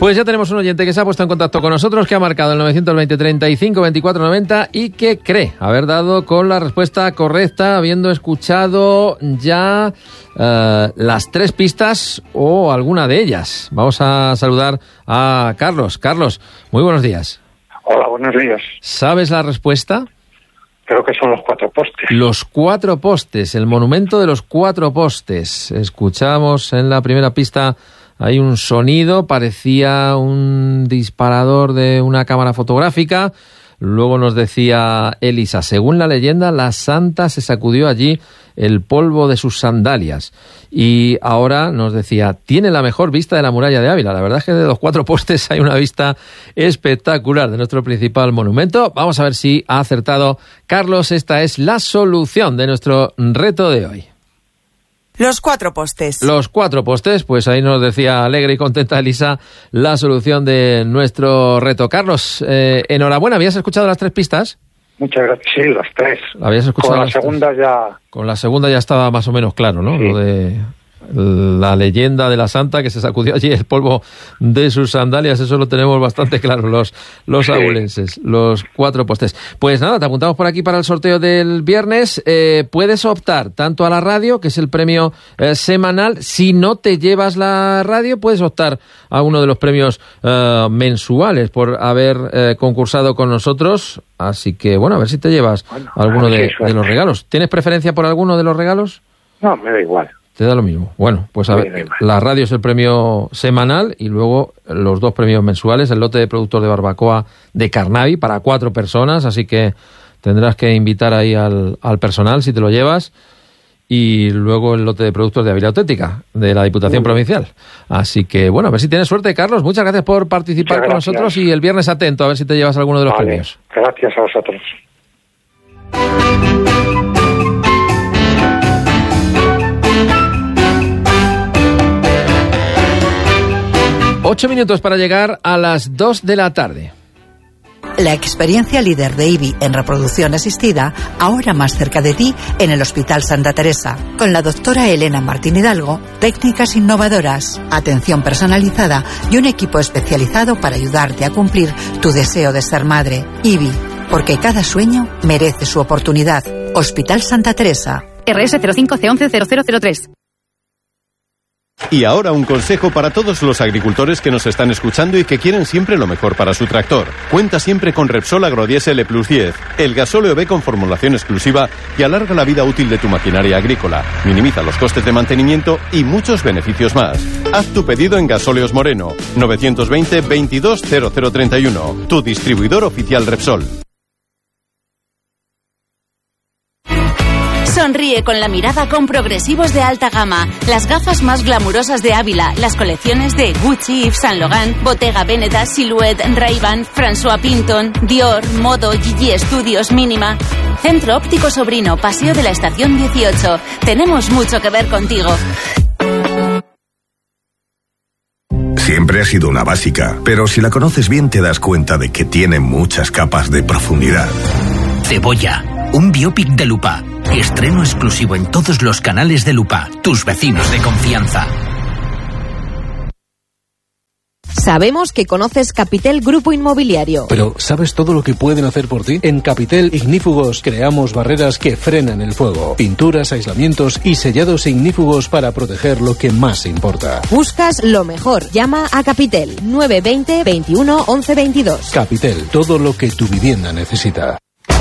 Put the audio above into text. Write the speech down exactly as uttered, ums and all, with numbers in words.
Pues ya tenemos un oyente que se ha puesto en contacto con nosotros, que ha marcado el novecientos veinte, treinta y cinco, veinticuatro, noventa y que cree haber dado con la respuesta correcta, habiendo escuchado ya uh, las tres pistas o alguna de ellas. Vamos a saludar a Carlos. Carlos, muy buenos días. Hola, buenos días. ¿Sabes la respuesta? Creo que son los cuatro postes. Los cuatro postes, el monumento de los cuatro postes. Escuchamos en la primera pista, hay un sonido, parecía un disparador de una cámara fotográfica. Luego nos decía Elisa, según la leyenda, la santa se sacudió allí el polvo de sus sandalias. Y ahora nos decía, tiene la mejor vista de la muralla de Ávila. La verdad es que de los cuatro postes hay una vista espectacular de nuestro principal monumento. Vamos a ver si ha acertado Carlos. Esta es la solución de nuestro reto de hoy. Los cuatro postes. Los cuatro postes, pues ahí nos decía alegre y contenta Elisa la solución de nuestro reto. Carlos, eh, enhorabuena, ¿habías escuchado las tres pistas? Muchas gracias, sí, las tres. ¿Habías escuchado? Con la segunda tres? ya... Con la segunda ya estaba más o menos claro, ¿no? Sí. Lo de la leyenda de la santa que se sacudió allí el polvo de sus sandalias, eso lo tenemos bastante claro los, los sí. abulenses, los cuatro postes. Pues nada, te apuntamos por aquí para el sorteo del viernes. Eh, puedes optar tanto a la radio, que es el premio eh, semanal. Si no te llevas la radio, puedes optar a uno de los premios eh, mensuales por haber eh, concursado con nosotros. Así que, bueno, a ver si te llevas bueno, alguno de, de los regalos. ¿Tienes preferencia por alguno de los regalos? No, me da igual. Te da lo mismo. Bueno, pues a ver, la radio es el premio semanal y luego los dos premios mensuales, el lote de productos de barbacoa de Carnavi para cuatro personas, así que tendrás que invitar ahí al, al personal si te lo llevas, y luego el lote de productos de Ávila Auténtica, de la Diputación Provincial. Así que, bueno, a ver si tienes suerte, Carlos. Muchas gracias por participar con nosotros y el viernes atento a ver si te llevas alguno de los vale. premios. Gracias a vosotros. Ocho minutos para llegar a las dos de la tarde. La experiencia líder de I B I en reproducción asistida, ahora más cerca de ti en el Hospital Santa Teresa, con la doctora Elena Martín Hidalgo, técnicas innovadoras, atención personalizada y un equipo especializado para ayudarte a cumplir tu deseo de ser madre. I B I, porque cada sueño merece su oportunidad. Hospital Santa Teresa. R S cero cinco C once cero cero cero tres. Y ahora un consejo para todos los agricultores que nos están escuchando y que quieren siempre lo mejor para su tractor. Cuenta siempre con Repsol Agrodiesel E plus diez, el gasóleo B con formulación exclusiva que alarga la vida útil de tu maquinaria agrícola, minimiza los costes de mantenimiento y muchos beneficios más. Haz tu pedido en Gasóleos Moreno, novecientos veinte, veintidós, cero cero treinta y uno, tu distribuidor oficial Repsol. Sonríe con la mirada con progresivos de alta gama, las gafas más glamurosas de Ávila, las colecciones de Gucci, Yves Saint Laurent, Bottega Veneta, Silhouette, Ray-Ban, François Pinton, Dior, Modo, Gigi Studios, Mínima. Centro Óptico Sobrino, Paseo de la Estación dieciocho. Tenemos mucho que ver contigo. Siempre ha sido una básica, pero si la conoces bien te das cuenta de que tiene muchas capas de profundidad. Cebolla, un biopic de Lupa. Estreno exclusivo en todos los canales de Lupa, tus vecinos de confianza. Sabemos que conoces Capitel Grupo Inmobiliario. Pero ¿sabes todo lo que pueden hacer por ti? En Capitel Ignífugos creamos barreras que frenan el fuego, pinturas, aislamientos y sellados ignífugos para proteger lo que más importa. Buscas lo mejor. Llama a Capitel nueve veinte, veintiuno, once veintidós. Capitel, todo lo que tu vivienda necesita.